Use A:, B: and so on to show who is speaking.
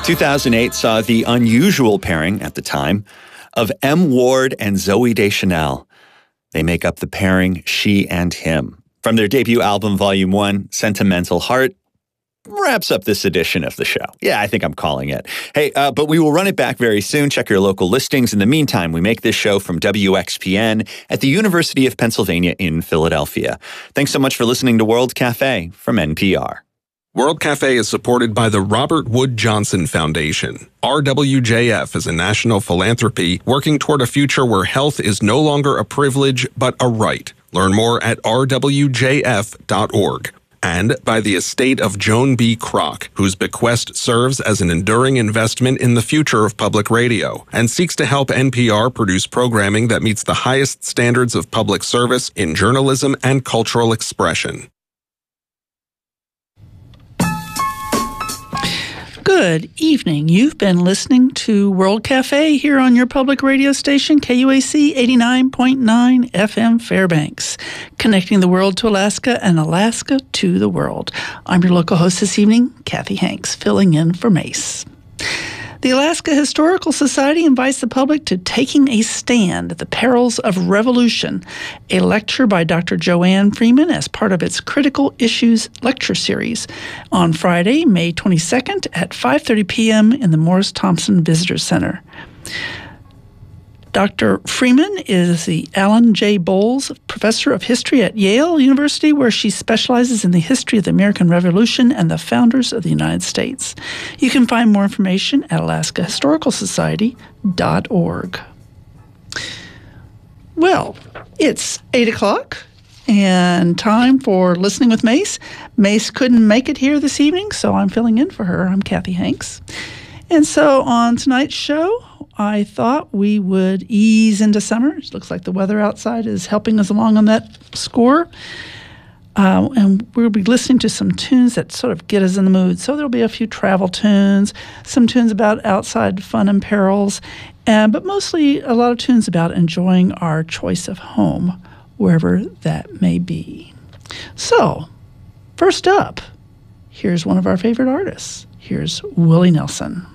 A: 2008 saw the unusual pairing at the time of M. Ward and Zooey Deschanel. They make up the pairing She and Him. From their debut album, Volume 1, Sentimental Heart, wraps up this edition of the show. Yeah, I think I'm calling it. Hey, but we will run it back very soon. Check your local listings. In the meantime, we make this show from WXPN at the University of Pennsylvania in Philadelphia. Thanks so much for listening to World Cafe from NPR.
B: World Cafe is supported by the Robert Wood Johnson Foundation. RWJF is a national philanthropy working toward a future where health is no longer a privilege, but a right. Learn more at rwjf.org. And by the estate of Joan B. Kroc, whose bequest serves as an enduring investment in the future of public radio and seeks to help NPR produce programming that meets the highest standards of public service in journalism and cultural expression.
C: Good evening. You've been listening to World Cafe here on your public radio station, KUAC 89.9 FM Fairbanks, connecting the world to Alaska and Alaska to the world. I'm your local host this evening, Kathy Hanks, filling in for Mace. The Alaska Historical Society invites the public to Taking a Stand at the Perils of Revolution, a lecture by Dr. Joanne Freeman as part of its Critical Issues lecture series on Friday, May 22nd at 5:30 p.m. in the Morris Thompson Visitor Center. Dr. Freeman is the Alan J. Bowles Professor of History at Yale University, where she specializes in the history of the American Revolution and the founders of the United States. You can find more information at alaskahistoricalsociety.org. Well, it's 8 o'clock and time for Listening with Mace. Mace couldn't make it here this evening, so I'm filling in for her. I'm Kathy Hanks. And so on tonight's show, I thought we would ease into summer. It looks like the weather outside is helping us along on that score. And we'll be listening to some tunes that sort of get us in the mood. So there'll be a few travel tunes, some tunes about outside fun and perils, but mostly a lot of tunes about enjoying our choice of home, wherever that may be. So, first up, here's one of our favorite artists. Here's Willie Nelson.